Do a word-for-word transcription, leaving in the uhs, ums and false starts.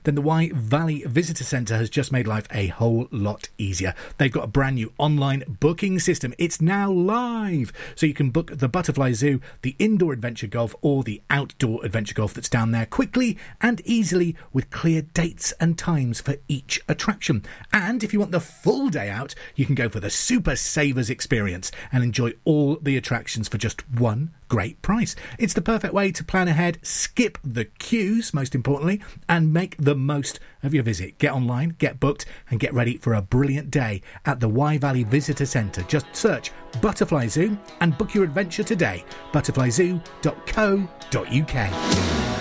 then the Wye Valley Visitor Centre has just made life a whole lot easier. They've got a brand new online booking system. It's now live, so you can book the Butterfly Zoo, the indoor adventure golf, or the outdoor adventure golf that's down there quickly and easily with clear dates and times for each attraction. And if you want the full day out, you can go for the Super Savers experience and enjoy all the attractions for just one great price. It's the perfect way to plan ahead, skip the queues, most importantly, and make the most of your visit. Get online, get booked, and get ready for a brilliant day at the Wye Valley Visitor Centre. Just search Butterfly Zoo and book your adventure today. butterfly zoo dot co dot uk.